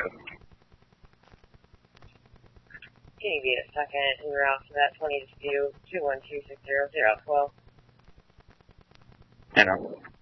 Can you be a second en route to that 20 dispute 21260 012? I know.